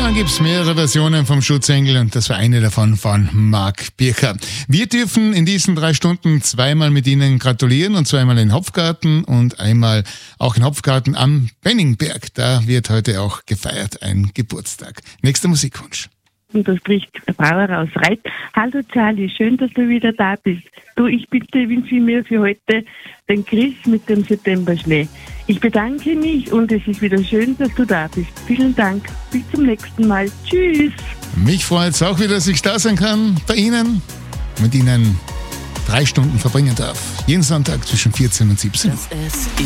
dann gibt es mehrere Versionen vom Schutzengel und das war eine davon von Marc Bircher. Wir dürfen in diesen 3 Stunden zweimal mit Ihnen gratulieren und zweimal in Hopfgarten und einmal auch in Hopfgarten am Benningberg. Da wird heute auch gefeiert, ein Geburtstag. Nächster Musikwunsch. Und da spricht Brauer aus Reit. Hallo Charlie, schön, dass du wieder da bist. Du, ich bitte, wünsche mir für heute den Chris mit dem Septemberschnee. Ich bedanke mich und es ist wieder schön, dass du da bist. Vielen Dank. Bis zum nächsten Mal. Tschüss. Mich freut es auch wieder, dass ich da sein kann bei Ihnen. Mit Ihnen 3 Stunden verbringen darf. Jeden Sonntag zwischen 14 und 17. Das ist